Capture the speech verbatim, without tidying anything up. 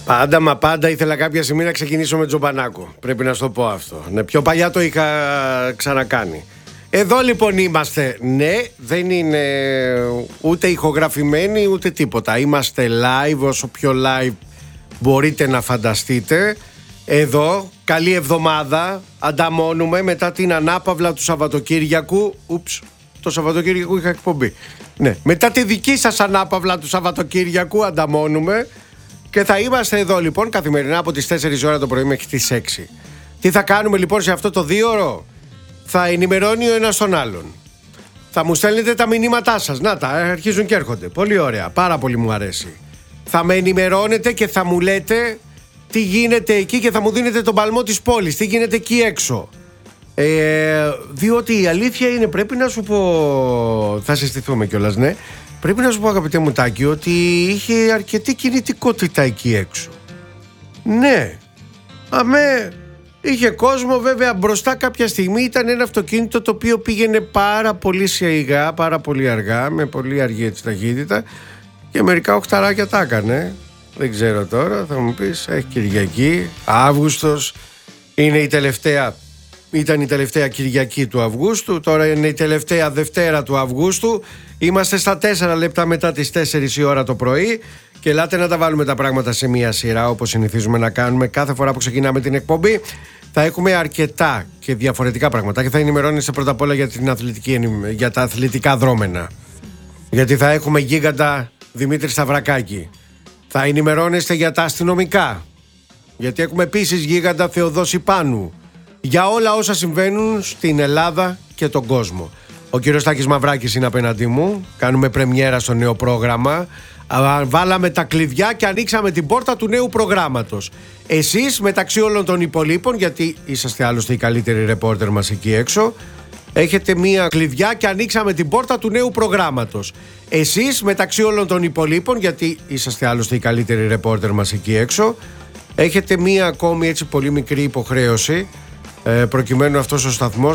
Πάντα μα πάντα ήθελα κάποια στιγμή να ξεκινήσω με Τζομπανάκο. Πρέπει να σου το πω αυτό. Ναι, πιο παλιά το είχα ξανακάνει. Εδώ λοιπόν είμαστε. Ναι, δεν είναι ούτε ηχογραφημένοι ούτε τίποτα. Είμαστε live, όσο πιο live μπορείτε να φανταστείτε. Εδώ, καλή εβδομάδα. Ανταμώνουμε μετά την ανάπαυλα του Σαββατοκύριακου. Ούψ, το Σαββατοκύριακο είχα εκπομπή. Ναι, μετά τη δική σας ανάπαυλα του Σαββατοκύριακου ανταμώνουμε. Και θα είμαστε εδώ λοιπόν καθημερινά από τις τέσσερις ώρα το πρωί μέχρι τις έξι. Τι θα κάνουμε λοιπόν σε αυτό το δίωρο? Θα ενημερώνει ο ένας τον άλλον. Θα μου στέλνετε τα μηνύματά σας. Να τα, αρχίζουν και έρχονται. Πολύ ωραία, πάρα πολύ μου αρέσει. Θα με ενημερώνετε και θα μου λέτε τι γίνεται εκεί και θα μου δίνετε τον παλμό της πόλης. Τι γίνεται εκεί έξω. Ε, διότι η αλήθεια είναι, πρέπει να σου πω, θα συστηθούμε κιόλας, ναι. Πρέπει να σου πω, αγαπητέ μου Τάκη, ότι είχε αρκετή κινητικότητα εκεί έξω. Ναι. Αμέ, είχε κόσμο, βέβαια μπροστά κάποια στιγμή ήταν ένα αυτοκίνητο το οποίο πήγαινε πάρα πολύ σιγά, πάρα πολύ αργά, με πολύ αργή έτσι ταχύτητα και μερικά οχταράκια τα έκανε. Δεν ξέρω τώρα, θα μου πεις, έχει Κυριακή, Αύγουστος, είναι η τελευταία... Ήταν η τελευταία Κυριακή του Αυγούστου, τώρα είναι η τελευταία Δευτέρα του Αυγούστου. Είμαστε στα τέσσερα λεπτά μετά τις τέσσερις η ώρα το πρωί και ελάτε να τα βάλουμε τα πράγματα σε μία σειρά όπως συνηθίζουμε να κάνουμε κάθε φορά που ξεκινάμε την εκπομπή. Θα έχουμε αρκετά και διαφορετικά πράγματα και θα ενημερώνεστε πρώτα απ' όλα για, την αθλητική, για τα αθλητικά δρόμενα. Γιατί θα έχουμε γίγαντα Δημήτρη Σταυρακάκη. Θα ενημερώνεστε για τα αστυνομικά. Γιατί έχουμε επίσης γίγαντα Θεοδόση Πάνου. Για όλα όσα συμβαίνουν στην Ελλάδα και τον κόσμο. Ο κύριος Τάκης Μαυράκης είναι απέναντί μου. Κάνουμε πρεμιέρα στο νέο πρόγραμμα. Βάλαμε τα κλειδιά και ανοίξαμε την πόρτα του νέου προγράμματος. Εσείς μεταξύ όλων των υπολείπων, γιατί είσαστε άλλωστε οι καλύτεροι ρεπόρτερ μας εκεί έξω, έχετε μία κλειδιά και ανοίξαμε την πόρτα του νέου προγράμματος. Εσείς μεταξύ όλων των υπολείπων, γιατί είσαστε άλλωστε οι καλύτεροι ρεπόρτερ μας εκεί έξω, έχετε μία ακόμη έτσι πολύ μικρή υποχρέωση, προκειμένου αυτός ο σταθμός